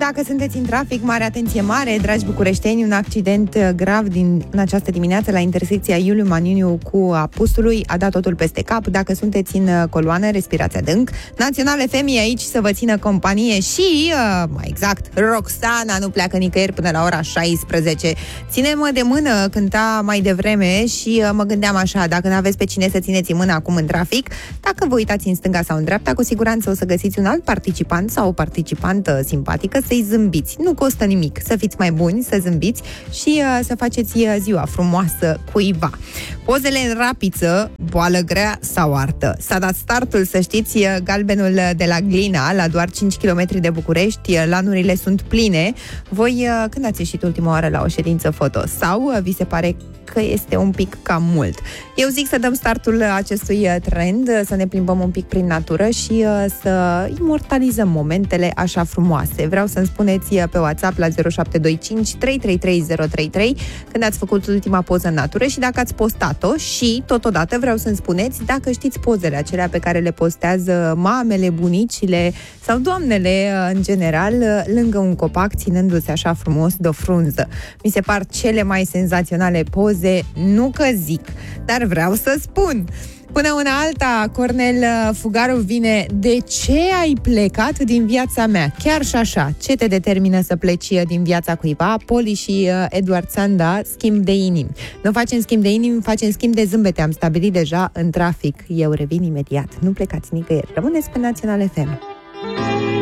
dacă sunteți în trafic, mare atenție mare, dragi bucureșteni, un accident grav în această dimineață la intersecția Iuliu Maniniu cu Apustului a dat totul peste cap. Dacă sunteți în coloană, respirați adânc. Național FM e aici să vă țină companie și, mai exact, Roxana nu pleacă nicăieri până la ora 16. Ține-mă de mână, cânta mai devreme și mă gândeam așa, dacă n-aveți pe cine să țineți în mână acum în trafic, dacă vă uitați în stânga sau în dreapta, cu siguranță o să găsiți un alt participant sau o participantă simpatică să-i zâmbiți. Nu costă nimic să fiți mai buni, să zâmbiți și să faceți ziua frumoasă cuiva. Pozele în rapiță, boală grea sau artă. S-a dat startul, să știți, galbenul de la Glina, la doar 5 km de București, lanurile sunt pline. Voi când ați ieșit ultima oară la o ședință foto? Sau vi se pare că este un pic cam mult? Eu zic să dăm startul acestui trend, să ne plimbăm un pic prin natură și să imortalizăm momentele așa frumoase. Vreau să-mi spuneți pe WhatsApp la 0725 333 033 când ați făcut ultima poză în natură și dacă ați postat-o și, totodată, vreau să-mi spuneți dacă știți pozele acelea pe care le postează mamele, bunicile sau doamnele în general lângă un copac, ținându-se așa frumos de o frunză. Mi se par cele mai senzaționale poze, nu că zic, dar vreau să spun. Până una alta, Cornel Fugaru vine. De ce ai plecat din viața mea? Chiar și așa, ce te determină să pleci din viața cuiva? Poli și Eduard Sanda, schimb de inimi. Nu facem schimb de inimi, facem schimb de zâmbete. Am stabilit deja în trafic. Eu revin imediat. Nu plecați nicăieri. Rămâneți pe Național FM.